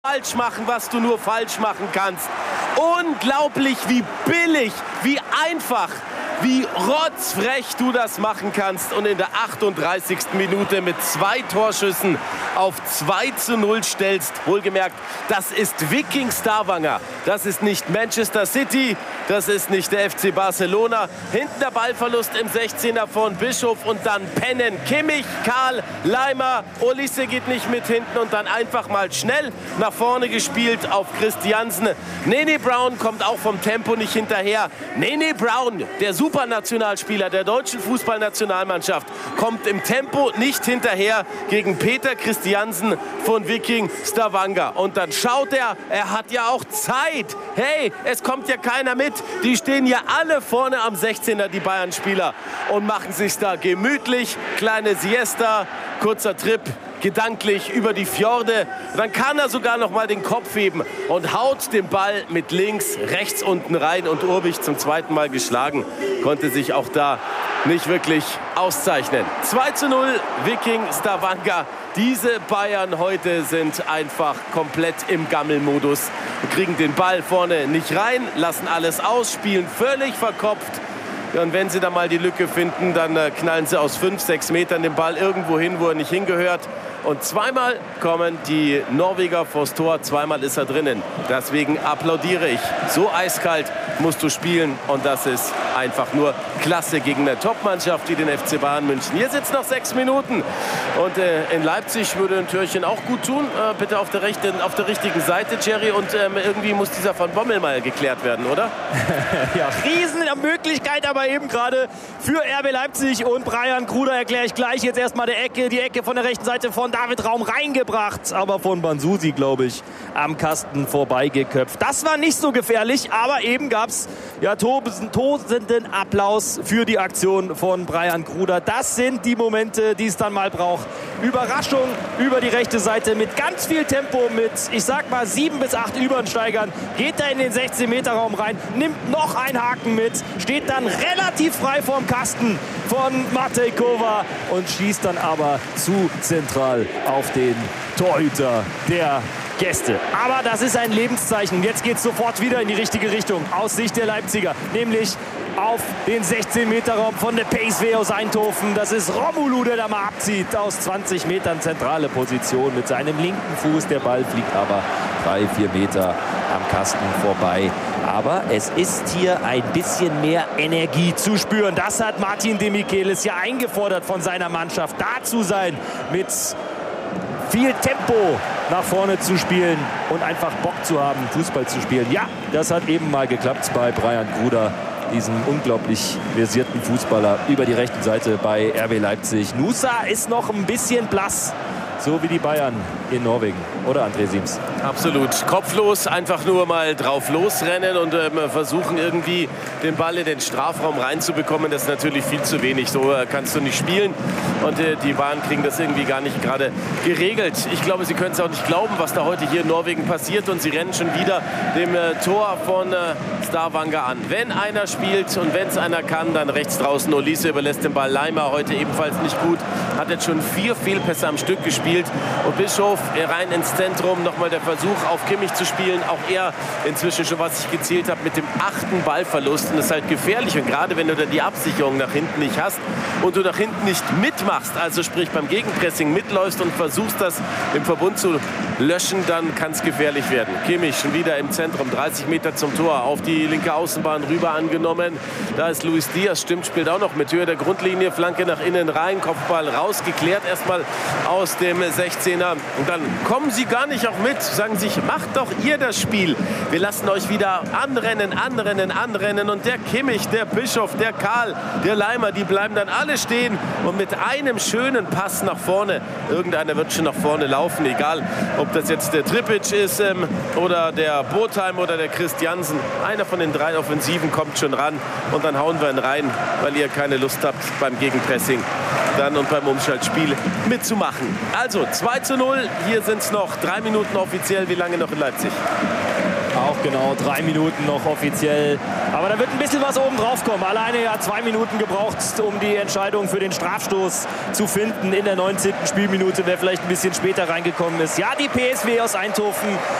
falsch machen, was du nur falsch machen kannst. Unglaublich, wie billig, wie einfach, wie rotzfrech du das machen kannst. Und in der 38. Minute mit 2 Torschüssen auf 2:0 stellst. Wohlgemerkt, das ist Viking Stavanger. Das ist nicht Manchester City, das ist nicht der FC Barcelona. Hinten der Ballverlust im 16er von Bischof und dann pennen Kimmich, Karl, Leimer. Olise geht nicht mit hinten und dann einfach mal schnell nach vorne gespielt auf Christiansen. Nene Brown kommt auch vom Tempo nicht hinterher. Nene Brown, der Supernationalspieler der deutschen Fußballnationalmannschaft, kommt im Tempo nicht hinterher gegen Peter Christiansen von Viking Stavanger. Und dann schaut er hat ja auch Zeit. Hey, es kommt ja keiner mit. Die stehen ja alle vorne am 16er, die Bayern-Spieler, und machen sich da gemütlich. Kleine Siesta, kurzer Trip, gedanklich über die Fjorde. Dann kann er sogar noch mal den Kopf heben und haut den Ball mit links, rechts unten rein. Und Urbich zum zweiten Mal geschlagen, konnte sich auch da nicht wirklich auszeichnen. 2:0 Viking Stavanger. Diese Bayern heute sind einfach komplett im Gammelmodus. Kriegen den Ball vorne nicht rein, lassen alles aus, spielen völlig verkopft. Ja, und wenn sie da mal die Lücke finden, dann knallen sie aus 5, 6 Metern den Ball irgendwo hin, wo er nicht hingehört. Und zweimal kommen die Norweger vors Tor, zweimal ist er drinnen. Deswegen applaudiere ich. So eiskalt musst du spielen und das ist einfach nur klasse gegen eine Topmannschaft wie den FC Bayern München. Hier sitzt noch 6 Minuten und in Leipzig würde ein Türchen auch gut tun. Bitte auf der richtigen Seite, Jerry. Und irgendwie muss dieser von Bommel mal geklärt werden, oder? Ja, Riesenmöglichkeit aber eben gerade für RB Leipzig und Brian Gruder erkläre ich gleich. Jetzt erstmal die Ecke von der rechten Seite von David Raum reingebracht, aber von Bansusi, glaube ich, am Kasten vorbeigeköpft. Das war nicht so gefährlich, aber eben gab es ja tosenden Applaus für die Aktion von Brian Gruder. Das sind die Momente, die es dann mal braucht. Überraschung über die rechte Seite mit ganz viel Tempo, mit, ich sag mal, 7 bis 8 Übersteigern. Geht er in den 16-Meter-Raum rein, nimmt noch einen Haken mit, steht dann relativ frei vorm Kasten von Matej Kova und schießt dann aber zu zentral auf den Torhüter der Gäste. Aber das ist ein Lebenszeichen. Jetzt geht es sofort wieder in die richtige Richtung aus Sicht der Leipziger, nämlich auf den 16-Meter-Raum von der PSV aus Eindhoven. Das ist Romulu, der da mal abzieht aus 20 Metern, zentrale Position mit seinem linken Fuß. Der Ball fliegt aber 3-4 Meter am Kasten vorbei. Aber es ist hier ein bisschen mehr Energie zu spüren. Das hat Martin de Michelis ja eingefordert von seiner Mannschaft. Da zu sein, mit viel Tempo nach vorne zu spielen und einfach Bock zu haben, Fußball zu spielen. Ja, das hat eben mal geklappt bei Brian Gruder, diesem unglaublich versierten Fußballer über die rechte Seite bei RB Leipzig. Nusa ist noch ein bisschen blass, so wie die Bayern in Norwegen. Oder, André Siems? Absolut. Kopflos, einfach nur mal drauf losrennen und versuchen irgendwie den Ball in den Strafraum reinzubekommen. Das ist natürlich viel zu wenig. So kannst du nicht spielen. Und die Bayern kriegen das irgendwie gar nicht gerade geregelt. Ich glaube, sie können es auch nicht glauben, was da heute hier in Norwegen passiert. Und sie rennen schon wieder dem Tor von Stavanger an. Wenn einer spielt und wenn es einer kann, dann rechts draußen. Olise überlässt den Ball Leimer, heute ebenfalls nicht gut. Hat jetzt schon 4 Fehlpässe am Stück gespielt. Und Bischof rein ins Zentrum. Nochmal der Versuch, auf Kimmich zu spielen. Auch er inzwischen schon, was ich gezählt habe, mit dem 8. Ballverlust. Und das ist halt gefährlich. Und gerade wenn du dann die Absicherung nach hinten nicht hast und du nach hinten nicht mitmachst, also sprich beim Gegenpressing mitläufst und versuchst, das im Verbund zu löschen, dann kann es gefährlich werden. Kimmich schon wieder im Zentrum, 30 Meter zum Tor, auf die linke Außenbahn rüber angenommen. Da ist Luis Diaz, stimmt, spielt auch noch mit Höhe der Grundlinie, Flanke nach innen rein, Kopfball rausgeklärt, erstmal aus dem 16er. Und dann kommen sie gar nicht auch mit, sagen sich, macht doch ihr das Spiel. Wir lassen euch wieder anrennen. Und der Kimmich, der Bischof, der Karl, der Leimer, die bleiben dann alle stehen und mit einem schönen Pass nach vorne, irgendeiner wird schon nach vorne laufen, egal ob das jetzt der Trippic ist oder der Botheim oder der Christiansen. Einer von den 3 Offensiven kommt schon ran und dann hauen wir ihn rein, weil ihr keine Lust habt beim Gegenpressing dann und beim Umschaltspiel mitzumachen. Also 2:0, hier sind es noch 3 Minuten offiziell. Wie lange noch in Leipzig? Auch genau, 3 Minuten noch offiziell. Aber da wird ein bisschen was oben drauf kommen. Alleine ja 2 Minuten gebraucht, um die Entscheidung für den Strafstoß zu finden in der 19. Spielminute, wer vielleicht ein bisschen später reingekommen ist. Ja, die PSW aus Eindhoven